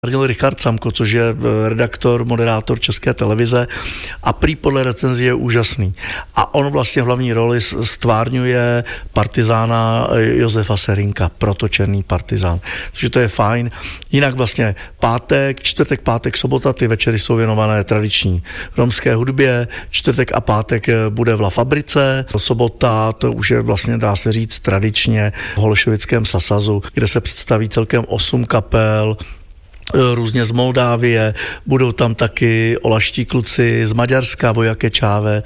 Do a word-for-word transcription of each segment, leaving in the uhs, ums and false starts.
Richard Samko, což je redaktor, moderátor České televize a prý podle recenzí je úžasný. A on vlastně v hlavní roli stvárňuje partizána Josefa Serynka, protočerný partizán. Takže to je fajn. Jinak vlastně pátek, čtvrtek, pátek, sobota, ty večery jsou věnované tradiční romské hudbě. Čtvrtek a pátek bude v La Fabrice. Sobota, to už je vlastně, dá se říct, tradičně v Holešovickém Sasazu, kde se představí celkem osm kapel, různě z Moldávie, budou tam taky olaští kluci z Maďarska, Vojake Čáve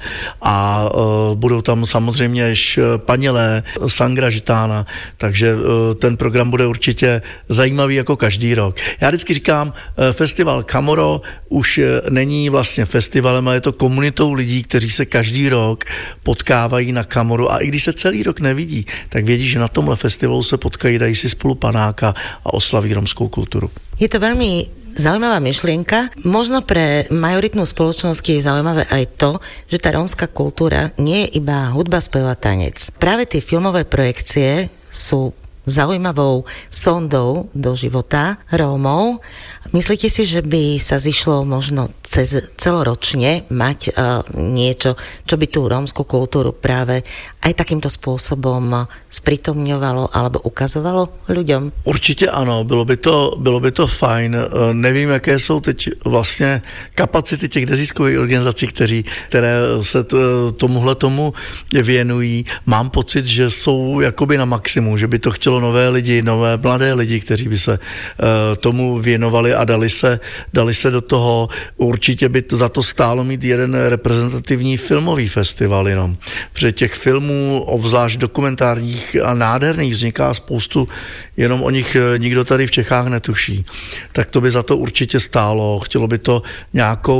a uh, budou tam samozřejmě Španělé, Sangra Žitána, takže uh, ten program bude určitě zajímavý jako každý rok. Já vždycky říkám, uh, festival Kamoro už není vlastně festivalem, ale je to komunitou lidí, kteří se každý rok potkávají na Kamoru a i když se celý rok nevidí, tak vědí, že na tomhle festivalu se potkají, dají si spolu panáka a oslaví romskou kulturu. Je to veľmi zaujímavá myšlienka. Možno pre majoritnú spoločnosť je zaujímavé aj to, že tá rómska kultúra nie je iba hudba, spev a tanec. Práve tie filmové projekcie sú zaujímavou sondou do života Rómov. Myslíte si, že by sa zišlo možno cez celoročne mať uh, niečo, čo by tú rómsku kultúru práve aj takýmto spôsobom sprítomňovalo alebo ukazovalo ľuďom? Určitě ano, bylo by to, bylo by to fajn. Nevím, jaké jsou teď vlastně kapacity těch neziskových organizací, kteří, které se t, tomuhle tomu věnují. Mám pocit, že jsou jakoby na maximum, že by to chtělo nové lidi, nové mladé lidi, kteří by se uh, tomu věnovali a dali se, dali se do toho. Určitě by to za to stálo mít jeden reprezentativní filmový festival jenom. Protože těch filmů, obzvlášť dokumentárních a nádherných, vzniká spoustu, jenom o nich nikdo tady v Čechách netuší. Tak to by za to určitě stálo. Chtělo by to nějakou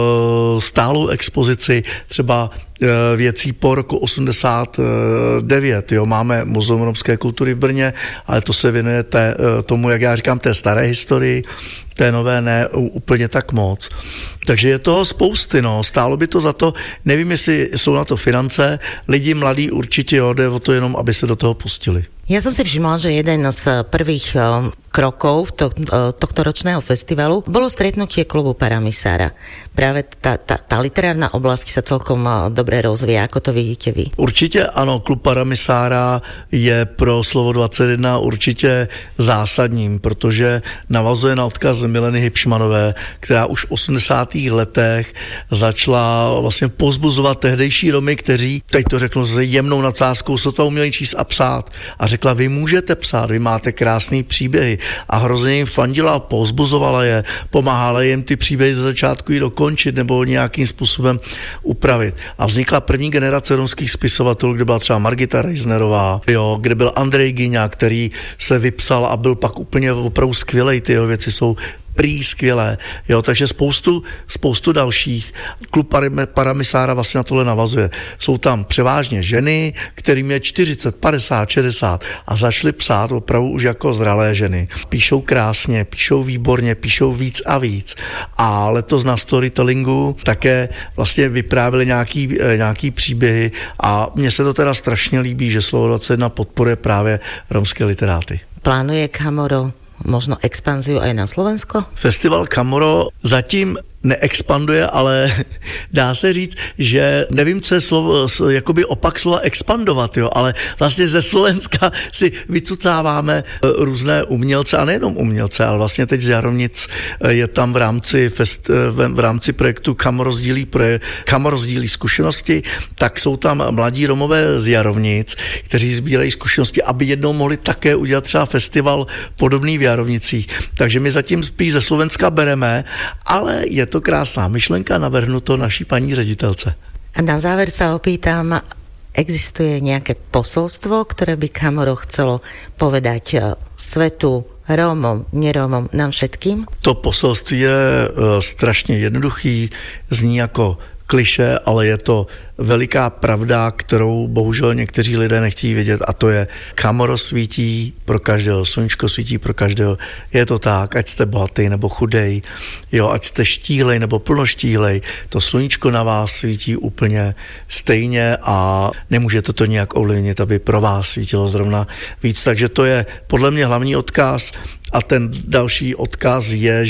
uh, stálou expozici, třeba věcí po roku osmdesát devět. Jo. Máme Muzeum romské kultury v Brně, ale to se věnuje té, tomu, jak já říkám, té staré historii, té nové ne úplně tak moc. Takže je toho spousty, no. Stálo by to za to, nevím, jestli jsou na to finance, lidi mladí určitě, jo, jde o to jenom, aby se do toho pustili. Ja som si všimla, že jeden z prvých krokov to, tohto ročného festivalu bolo stretnutie klubu Paramisára. Práve tá, tá, tá literárna oblasť sa celkom dobre rozvíja. Ako to vidíte vy? Určitě ano, klub Paramisára je pro Slovo dvacet jedna určitě zásadním, protože navazuje na odkaz Mileny Hipšmanové, která už v osmdesátých letech začala vlastně pozbuzovat tehdejší Romy, kteří, teď to řeknu s jemnou nadsázkou, sotva uměli číst a psát. A řekla, vy můžete psát, vy máte krásný příběhy. A hrozně jim fandila, pozbuzovala je, pomáhala jim ty příběhy ze začátku i dokončit nebo nějakým způsobem upravit. A vznikla první generace romských spisovatelů, kde byla třeba Margita Reisnerová, jo, kde byl Andrej Gyňa, který se vypsal a byl pak úplně opravdu skvělej, ty jeho věci jsou prý skvělé, jo, takže spoustu, spoustu dalších. Klub Paramisára vlastně na tohle navazuje. Jsou tam převážně ženy, kterým je čtyřicet, padesát, šedesát a začaly psát opravdu už jako zralé ženy. Píšou krásně, píšou výborně, píšou víc a víc. A letos na storytellingu také vlastně vyprávěli nějaký, nějaký příběhy a mně se to teda strašně líbí, že Slovo dvacet jedna podporuje právě romské literáty. Plánuje Kamoro možno expanziu aj na Slovensko? Festival Kamoro zatím neexpanduje, ale dá se říct, že nevím, co je slovo, jakoby opak slova expandovat, jo, ale vlastně ze Slovenska si vycucáváme různé umělce a nejenom umělce, ale vlastně teď z Jarovnic je tam v rámci, fest, v rámci projektu Kamoro sdílí, Kamoro sdílí zkušenosti, tak jsou tam mladí Romové z Jarovnic, kteří sbírají zkušenosti, aby jednou mohli také udělat třeba festival podobný v Jarovnicích. Takže my zatím spíš ze Slovenska bereme, ale je to krásná myšlenka, navrhnu to naší paní ředitelce. A na záver sa opýtam, existuje nejaké posolstvo, ktoré by Kamoro chcelo povedať svetu, Rómom, nerómom, nám všetkým? To poselství je uh, strašně jednoduchý, zní jako klišé, ale je to veliká pravda, kterou bohužel někteří lidé nechtějí vědět, a to je kamoro svítí pro každého, sluníčko svítí pro každého. Je to tak, ať jste bohatý nebo chudej, jo, ať jste štíhlej nebo plnoštíhlej, to sluníčko na vás svítí úplně stejně a nemůžete to nějak ovlivnit, aby pro vás svítilo zrovna víc. Takže to je podle mě hlavní odkaz. A ten další odkaz je,